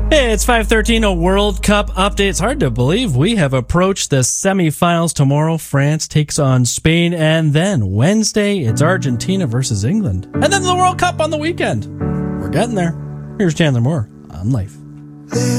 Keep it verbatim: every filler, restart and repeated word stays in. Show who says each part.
Speaker 1: Hey, it's five thirteen, a World Cup update. It's hard to believe we have approached the semifinals tomorrow. France takes on Spain, and then Wednesday, it's Argentina versus England. And then the World Cup on the weekend. We're getting there. Here's Chandler Moore on Life.